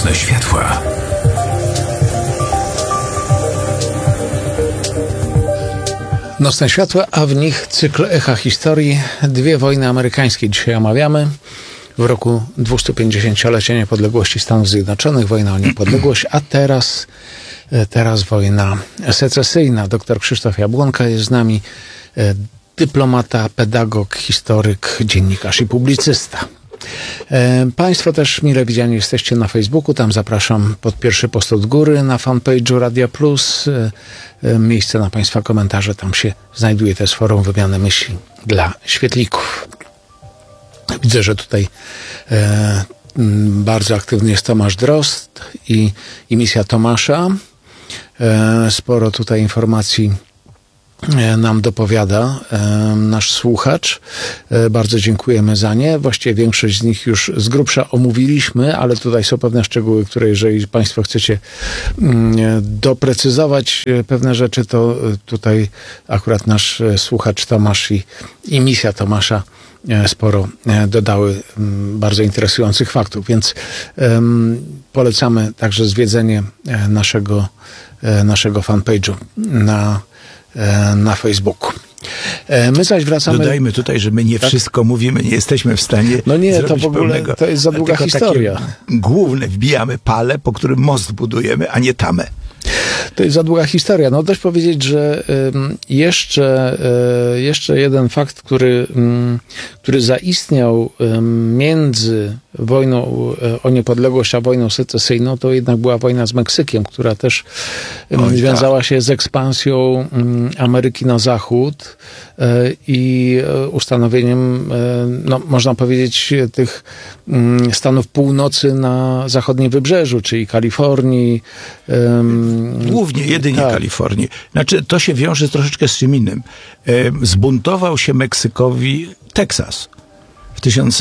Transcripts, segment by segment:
Nocne światła. Nocne światła, a w nich cykl Echa Historii. 2 wojny amerykańskie dzisiaj omawiamy. W roku 250-lecia niepodległości Stanów Zjednoczonych, wojna o niepodległość, a teraz wojna secesyjna. Dr Krzysztof Jabłonka jest z nami, dyplomata, pedagog, historyk, dziennikarz i publicysta. Państwo też mile widziani jesteście na Facebooku, tam zapraszam pod pierwszy post od góry na fanpage'u Radia Plus. Miejsce na Państwa komentarze, tam się znajduje też forum wymiany myśli dla świetlików. Widzę, że tutaj bardzo aktywny jest Tomasz Drozd i misja Tomasza. Sporo tutaj informacji nam dopowiada nasz słuchacz. Bardzo dziękujemy za nie. Właściwie większość z nich już z grubsza omówiliśmy, ale tutaj są pewne szczegóły, które jeżeli Państwo chcecie doprecyzować pewne rzeczy, to tutaj akurat nasz słuchacz Tomasz i misja Tomasza sporo dodały bardzo interesujących faktów, więc polecamy także zwiedzenie naszego fanpage'u na Facebooku. My zaś wracamy... Dodajmy tutaj, że my nie wszystko mówimy, nie jesteśmy w stanie zrobić to w ogóle pełnego. To jest za długa historia. Główne wbijamy pale, po którym most budujemy, a nie tamę. To jest za długa historia. No dość powiedzieć, że jeszcze jeden fakt, który zaistniał między wojną o niepodległość a wojną secesyjną, to jednak była wojna z Meksykiem, która też wiązała się z ekspansją Ameryki na zachód i ustanowieniem, no, można powiedzieć, tych stanów północy na zachodnim wybrzeżu, czyli Kalifornii. Głównie, jedynie Kalifornii. Znaczy, to się wiąże troszeczkę z czym innym. Zbuntował się Meksykowi Teksas w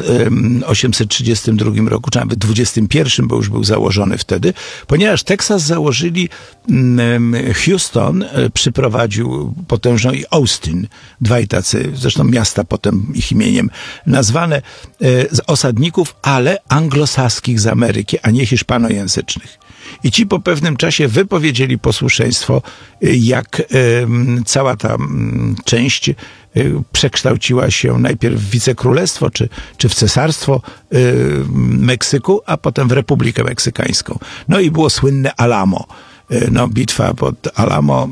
1832 roku, czy nawet 21, bo już był założony wtedy, ponieważ Teksas założyli Houston, przyprowadził potężną i Austin, dwaj tacy, zresztą miasta potem ich imieniem nazwane, z osadników, ale anglosaskich z Ameryki, a nie hiszpanojęzycznych. I ci po pewnym czasie wypowiedzieli posłuszeństwo, jak cała ta część przekształciła się najpierw w wicekrólestwo, czy w cesarstwo Meksyku, a potem w Republikę Meksykańską. No i było słynne Alamo. No, bitwa pod Alamo,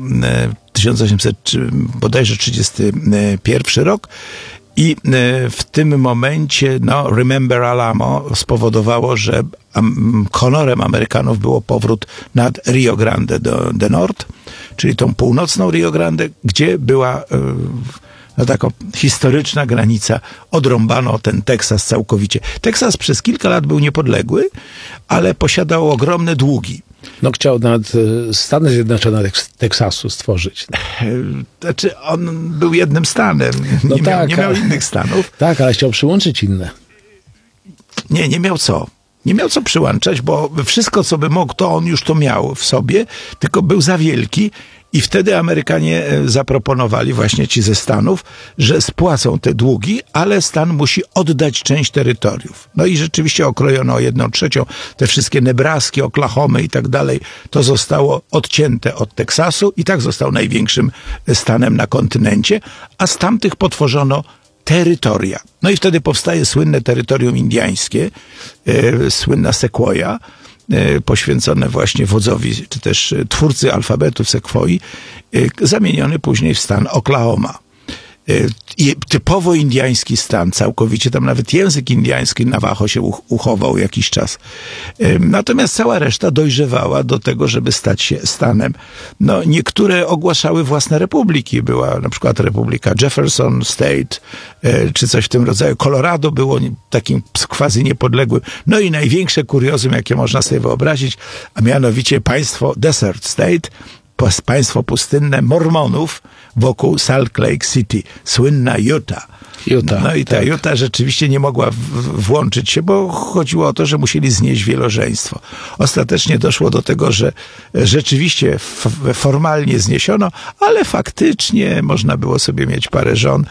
1831 rok. I w tym momencie, Remember Alamo spowodowało, że honorem Amerykanów było powrót nad Rio Grande do Nord, czyli tą północną Rio Grande, gdzie była taka historyczna granica. Odrąbano ten Teksas całkowicie. Teksas przez kilka lat był niepodległy, ale posiadał ogromne długi. No chciał nawet Stany Zjednoczone Teksasu stworzyć. Znaczy, on był jednym stanem. Nie miał innych stanów. Tak, ale chciał przyłączyć inne. Nie miał co. Nie miał co przyłączać, bo wszystko, co by mógł, to on już to miał w sobie, tylko był za wielki. I wtedy Amerykanie zaproponowali, właśnie ci ze Stanów, że spłacą te długi, ale Stan musi oddać część terytoriów. No i rzeczywiście okrojono o 1/3. Te wszystkie Nebraski, Oklahomy i tak dalej, to zostało odcięte od Teksasu i tak został największym stanem na kontynencie, a z tamtych potworzono terytoria. No i wtedy powstaje słynne terytorium indiańskie, słynna Sequoia, poświęcone właśnie wodzowi, czy też twórcy alfabetu Sekwoi, zamieniony później w stan Oklahoma. I typowo indyjski stan, całkowicie, tam nawet język indyjski Navajo się uchował jakiś czas. Natomiast cała reszta dojrzewała do tego, żeby stać się stanem. No, niektóre ogłaszały własne republiki. Była na przykład Republika Jefferson State, czy coś w tym rodzaju. Colorado było takim quasi niepodległym. No i największe kuriozum, jakie można sobie wyobrazić, a mianowicie państwo Desert State, państwo pustynne Mormonów wokół Salt Lake City, słynna Utah. Utah, no i ta tak. Utah rzeczywiście nie mogła włączyć się, bo chodziło o to, że musieli znieść wielożeństwo. Ostatecznie doszło do tego, że rzeczywiście formalnie zniesiono, ale faktycznie można było sobie mieć parę żon,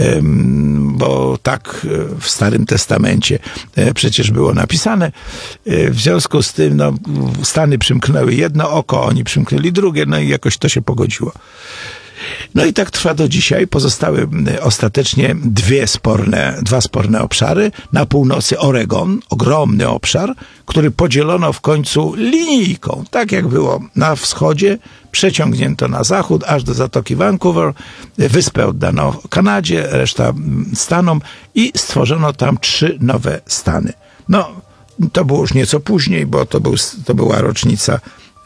bo tak w Starym Testamencie przecież było napisane. W związku z tym no, Stany przymknęły jedno oko, oni przymknęli drugie, no i jakoś to się pogodziło. No i tak trwa do dzisiaj. Pozostały ostatecznie dwa sporne obszary. Na północy Oregon, ogromny obszar, który podzielono w końcu linijką. Tak jak było na wschodzie, przeciągnięto na zachód, aż do Zatoki Vancouver. Wyspę oddano Kanadzie, reszta Stanom i stworzono tam 3 nowe stany. No, to było już nieco później, bo to była rocznica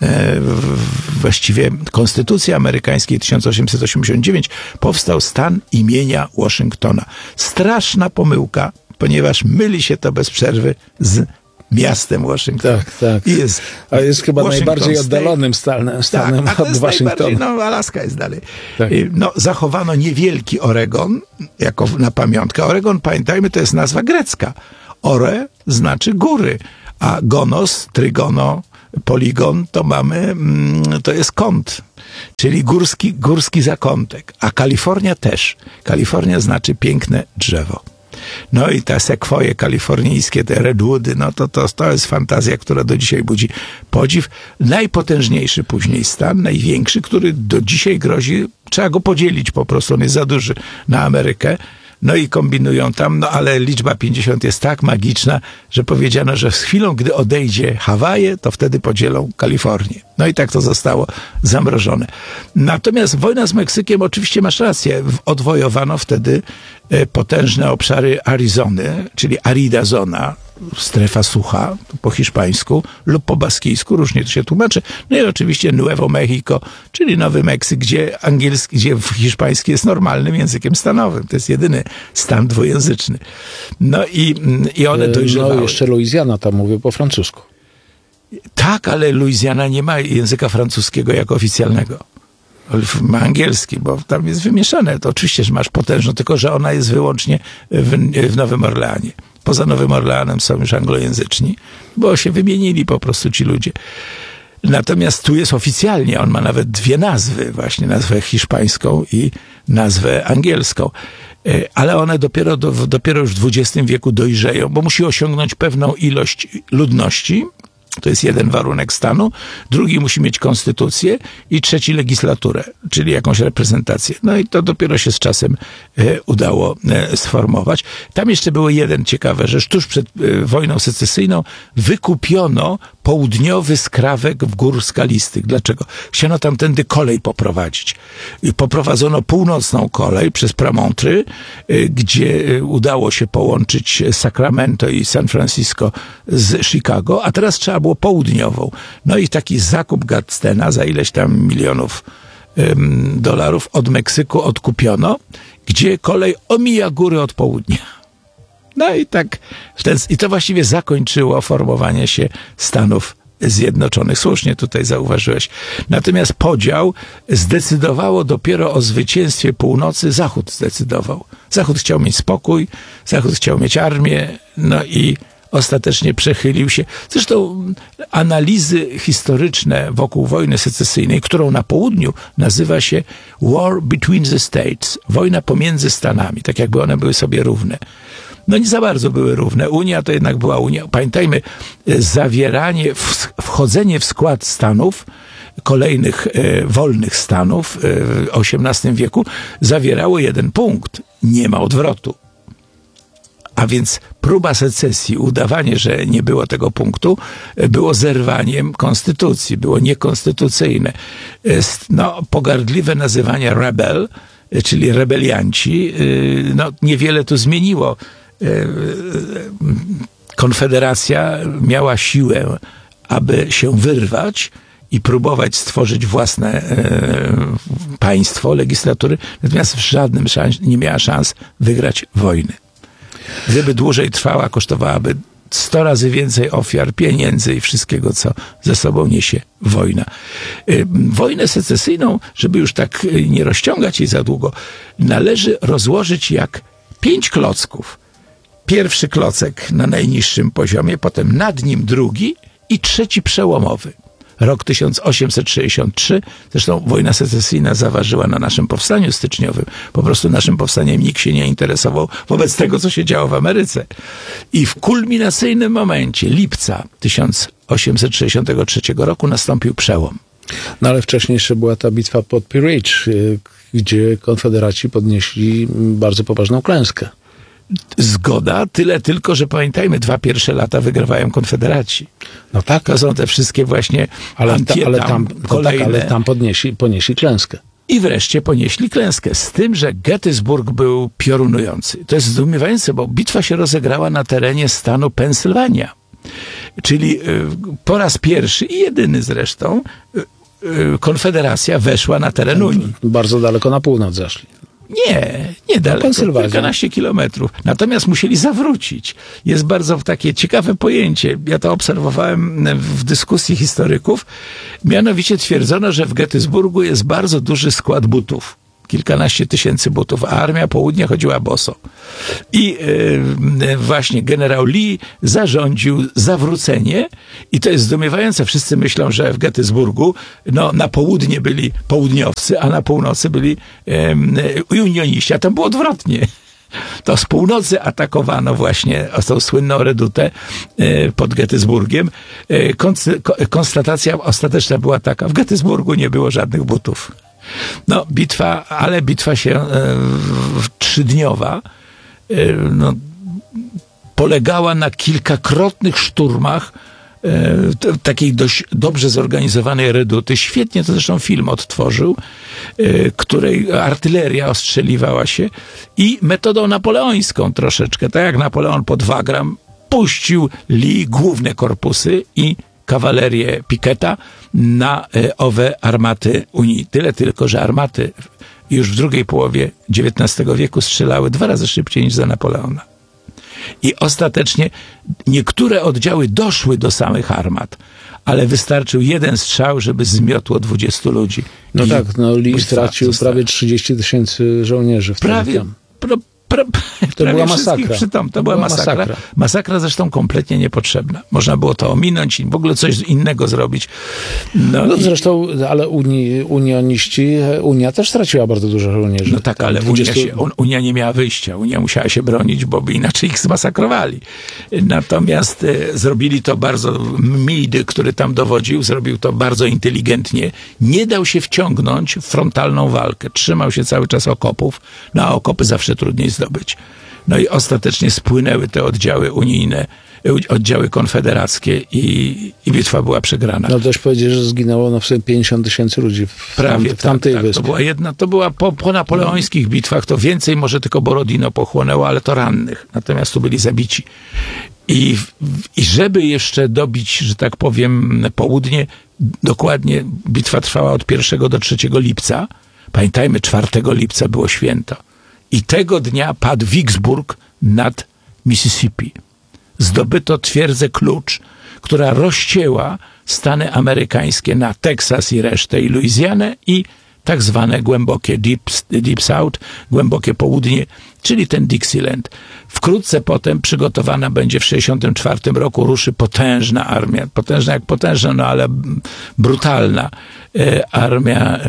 właściwie Konstytucji Amerykańskiej 1889, powstał stan imienia Waszyngtona. Straszna pomyłka, ponieważ myli się to bez przerwy z miastem Waszyngton. Tak. A jest chyba najbardziej oddalonym stanem od Waszyngtonu. No, Alaska jest dalej. Tak. No, zachowano niewielki Oregon, jako na pamiątkę. Oregon, pamiętajmy, to jest nazwa grecka. Ore znaczy góry, a gonos, trygono, poligon to jest kąt, czyli górski zakątek, a Kalifornia też. Kalifornia znaczy piękne drzewo. No i te sekwoje kalifornijskie, te redwoody, no to jest fantazja, która do dzisiaj budzi podziw. Najpotężniejszy później stan, największy, który do dzisiaj grozi, trzeba go podzielić po prostu, on jest za duży na Amerykę. No i kombinują tam, no ale liczba 50 jest tak magiczna, że powiedziano, że z chwilą, gdy odejdzie Hawaje, to wtedy podzielą Kalifornię. No i tak to zostało zamrożone. Natomiast wojna z Meksykiem, oczywiście masz rację, odwojowano wtedy potężne obszary Arizony, czyli Arida Zona, strefa sucha po hiszpańsku lub po baskijsku, różnie to się tłumaczy. No i oczywiście Nuevo Mexico, czyli Nowy Meksyk, gdzie hiszpański jest normalnym językiem stanowym. To jest jedyny stan dwujęzyczny. No i one dojrzewały. No jeszcze Luizjana tam mówi po francusku. Tak, ale Luizjana nie ma języka francuskiego jako oficjalnego. Ma angielski, bo tam jest wymieszane. To oczywiście, że masz potężną, tylko że ona jest wyłącznie w Nowym Orleanie. Poza Nowym Orleanem są już anglojęzyczni, bo się wymienili po prostu ci ludzie. Natomiast tu jest oficjalnie, on ma nawet 2 nazwy, właśnie nazwę hiszpańską i nazwę angielską. Ale one dopiero już w XX wieku dojrzeją, bo musi osiągnąć pewną ilość ludności. To jest jeden warunek stanu. Drugi musi mieć konstytucję i trzeci legislaturę, czyli jakąś reprezentację. No i to dopiero się z czasem udało sformować. Tam jeszcze było jeden ciekawy rzecz. Tuż przed wojną secesyjną wykupiono południowy skrawek w gór skalistych. Dlaczego? Chciano tamtędy kolej poprowadzić. I poprowadzono północną kolej przez Promontory, gdzie udało się połączyć Sacramento i San Francisco z Chicago, a teraz trzeba było południową. No i taki zakup Gadstena za ileś tam milionów dolarów od Meksyku odkupiono, gdzie kolej omija góry od południa. No i tak, i to właściwie zakończyło formowanie się Stanów Zjednoczonych. Słusznie tutaj zauważyłeś. Natomiast podział zdecydowało dopiero o zwycięstwie północy. Zachód zdecydował. Zachód chciał mieć spokój, Zachód chciał mieć armię, no i ostatecznie przechylił się. Zresztą analizy historyczne wokół wojny secesyjnej, którą na południu nazywa się War Between the States. Wojna pomiędzy Stanami. Tak jakby one były sobie równe. No nie za bardzo były równe. Unia to jednak była Unia. Pamiętajmy, zawieranie, wchodzenie w skład Stanów, kolejnych wolnych Stanów w XVIII wieku zawierało jeden punkt. Nie ma odwrotu. A więc próba secesji, udawanie, że nie było tego punktu, było zerwaniem konstytucji, było niekonstytucyjne. No, pogardliwe nazywanie rebel, czyli rebelianci, no, niewiele tu zmieniło. Konfederacja miała siłę, aby się wyrwać i próbować stworzyć własne państwo, legislatury, natomiast w żadnym nie miała szans wygrać wojny. Gdyby dłużej trwała, kosztowałaby 100 razy więcej ofiar, pieniędzy i wszystkiego, co ze sobą niesie wojna. Wojnę secesyjną, żeby już tak nie rozciągać jej za długo, należy rozłożyć jak 5 klocków. Pierwszy klocek na najniższym poziomie, potem nad nim drugi i trzeci przełomowy. Rok 1863, zresztą wojna secesyjna zaważyła na naszym powstaniu styczniowym. Po prostu naszym powstaniem nikt się nie interesował wobec tego, co się działo w Ameryce. I w kulminacyjnym momencie lipca 1863 roku nastąpił przełom. No ale wcześniej jeszcze była ta bitwa pod Pea Ridge, gdzie konfederaci podnieśli bardzo poważną klęskę. Zgoda, tyle tylko, że pamiętajmy, 2 pierwsze lata wygrywają konfederaci. No tak. To są te wszystkie właśnie ale tam ponieśli klęskę. I wreszcie ponieśli klęskę. Z tym, że Gettysburg był piorunujący. To jest zdumiewające, bo bitwa się rozegrała na terenie stanu Pensylwania. Czyli po raz pierwszy i jedyny zresztą Konfederacja weszła na teren Unii. Bardzo daleko na północ zeszli. Nie daleko, kilkanaście kilometrów. Natomiast musieli zawrócić. Jest bardzo takie ciekawe pojęcie. Ja to obserwowałem w dyskusji historyków. Mianowicie twierdzono, że w Gettysburgu jest bardzo duży skład butów. Kilkanaście tysięcy butów, a Armia Południa chodziła boso. I właśnie generał Lee zarządził zawrócenie i to jest zdumiewające. Wszyscy myślą, że w Gettysburgu na południe byli południowcy, a na północy byli unioniści, a tam było odwrotnie. To z północy atakowano właśnie tą słynną redutę pod Gettysburgiem. Konstatacja ostateczna była taka: w Gettysburgu nie było żadnych butów. Bitwa się trzydniowa polegała na kilkakrotnych szturmach takiej dość dobrze zorganizowanej reduty. Świetnie to zresztą film odtworzył, której artyleria ostrzeliwała się i metodą napoleońską troszeczkę, tak jak Napoleon pod Wagram puścił Lee główne korpusy i kawalerię Picketa na owe armaty Unii. Tyle tylko, że armaty już w drugiej połowie XIX wieku strzelały 2 razy szybciej niż za Napoleona. I ostatecznie niektóre oddziały doszły do samych armat, ale wystarczył jeden strzał, żeby zmiotło 20 ludzi. Lee stracił prawie 30 000 żołnierzy. To była masakra. To była masakra. Masakra zresztą kompletnie niepotrzebna. Można było to ominąć i w ogóle coś innego zrobić. Zresztą, ale Unia też straciła bardzo dużo żołnierzy. No tak, ale Unia nie miała wyjścia. Unia musiała się bronić, bo by inaczej ich zmasakrowali. Natomiast zrobili to bardzo, Meade, który tam dowodził, zrobił to bardzo inteligentnie. Nie dał się wciągnąć w frontalną walkę. Trzymał się cały czas okopów. A okopy zawsze trudniej zdobyć. I ostatecznie spłynęły te oddziały unijne, oddziały konfederackie i bitwa była przegrana. Dość powiedzieć, że zginęło w sobie 50 000 ludzi w tamtej wyspie. To była po napoleońskich bitwach, to więcej może tylko Borodino pochłonęło, ale to rannych. Natomiast tu byli zabici. I żeby jeszcze dobić, że tak powiem, południe, dokładnie bitwa trwała od 1 do 3 lipca. Pamiętajmy, 4 lipca było święto. I tego dnia padł Vicksburg nad Mississippi. Zdobyto twierdzę Klucz, która rozcięła Stany amerykańskie na Teksas i resztę, i Luizjanę, i tak zwane głębokie Deep South, głębokie południe, czyli ten Dixieland. Wkrótce potem przygotowana będzie w 1964 roku, ruszy potężna armia. Potężna jak potężna, ale brutalna armia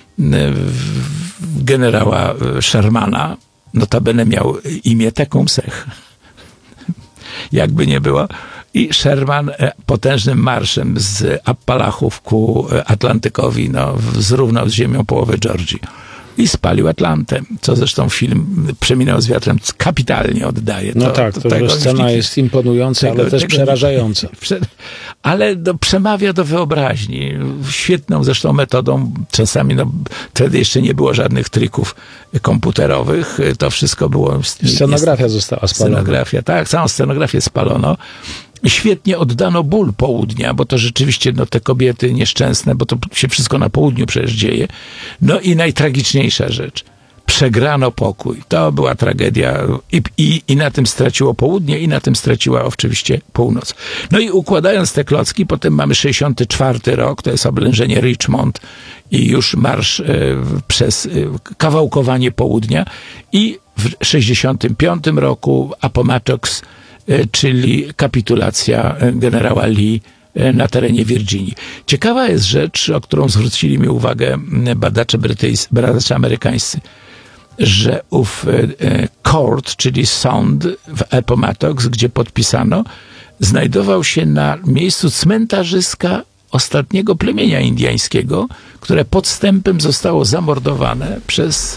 generała Shermana. Notabene miał imię Tecumseh. Jakby nie było. I Sherman potężnym marszem z Appalachów ku Atlantykowi zrównał z ziemią połowę Georgii. I spalił Atlantę, co zresztą film Przeminął z wiatrem kapitalnie oddaje. Scena jest imponująca, ale też przerażająca. Ale przemawia do wyobraźni. Świetną zresztą metodą. Czasami, wtedy jeszcze nie było żadnych trików komputerowych. To wszystko było... Scenografia została spalona. Tak, całą scenografię spalono. Świetnie oddano ból południa, bo to rzeczywiście te kobiety nieszczęsne, bo to się wszystko na południu przecież dzieje. I najtragiczniejsza rzecz. Przegrano pokój. To była tragedia i na tym straciło południe, i na tym straciła oczywiście północ. I układając te klocki, potem mamy 64 rok, to jest oblężenie Richmond i już marsz przez kawałkowanie południa i w 1965 roku Appomattox, czyli kapitulacja generała Lee na terenie Virginii. Ciekawa jest rzecz, o którą zwrócili mi uwagę badacze amerykańscy, że ów court, czyli sąd w Appomattox, gdzie podpisano, znajdował się na miejscu cmentarzyska ostatniego plemienia indyjskiego, które podstępem zostało zamordowane przez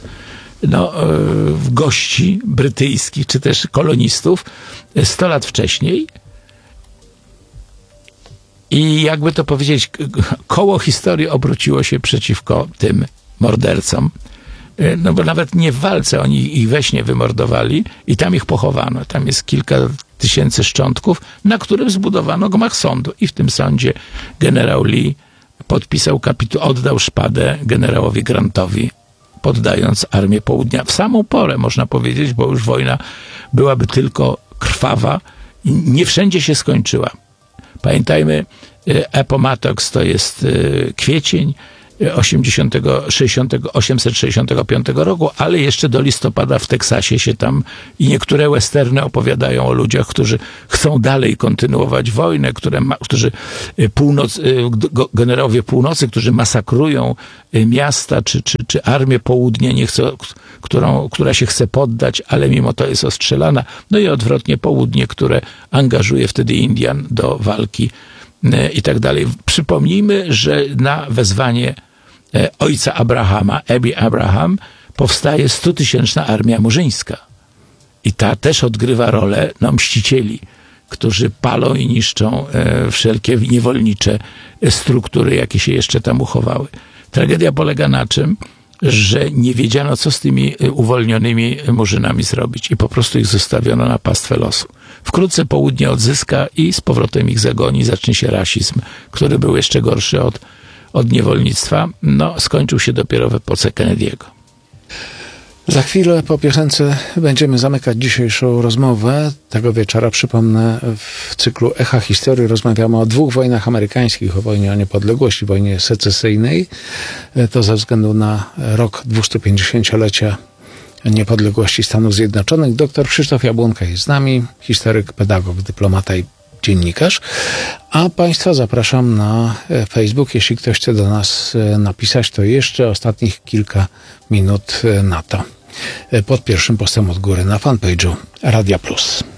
gości brytyjskich, czy też kolonistów 100 lat wcześniej. I jakby to powiedzieć, koło historii obróciło się przeciwko tym mordercom. No bo nawet nie w walce, oni ich we śnie wymordowali i tam ich pochowano. Tam jest kilka tysięcy szczątków, na którym zbudowano gmach sądu. I w tym sądzie generał Lee podpisał oddał szpadę generałowi Grantowi, poddając Armię Południa w samą porę, można powiedzieć, bo już wojna byłaby tylko krwawa i nie wszędzie się skończyła. Pamiętajmy, Appomattox to jest kwiecień 865 roku, ale jeszcze do listopada w Teksasie się tam i niektóre westerny opowiadają o ludziach, którzy chcą dalej kontynuować wojnę, którzy generałowie północy, którzy masakrują miasta czy Armię Południa, nie chcą, która się chce poddać, ale mimo to jest ostrzelana. No i odwrotnie południe, które angażuje wtedy Indian do walki i tak dalej. Przypomnijmy, że na wezwanie ojca Abrahama, Abi Abraham, powstaje 100-tysięczna armia murzyńska. I ta też odgrywa rolę mścicieli, którzy palą i niszczą wszelkie niewolnicze struktury, jakie się jeszcze tam uchowały. Tragedia polega na czym? Że nie wiedziano, co z tymi uwolnionymi murzynami zrobić i po prostu ich zostawiono na pastwę losu. Wkrótce południe odzyska i z powrotem ich zagoni, zacznie się rasizm, który był jeszcze gorszy od niewolnictwa. Skończył się dopiero w epoce Kennedy'ego. Za chwilę po piosence będziemy zamykać dzisiejszą rozmowę. Tego wieczora, przypomnę, w cyklu Echa Historii rozmawiamy o 2 wojnach amerykańskich, o wojnie o niepodległość i wojnie secesyjnej. To ze względu na rok 250-lecia niepodległości Stanów Zjednoczonych. Dr Krzysztof Jabłonka jest z nami, historyk, pedagog, dyplomata i dziennikarz. A Państwa zapraszam na Facebook. Jeśli ktoś chce do nas napisać, to jeszcze ostatnich kilka minut na to. Pod pierwszym postem od góry na fanpage'u Radia Plus.